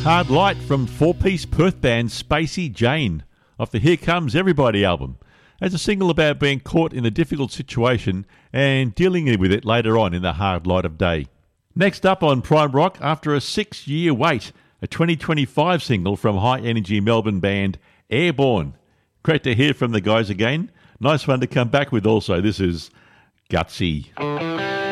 Hard Light from four-piece Perth band Spacey Jane off the Here Comes Everybody album, as a single about being caught in a difficult situation and dealing with it later on in the hard light of day. Next up on Prime Rock, after a 6-year wait, a 2025 single from high-energy Melbourne band Airborne. Great to hear from the guys again. Nice one to come back with also. This is Gutsy.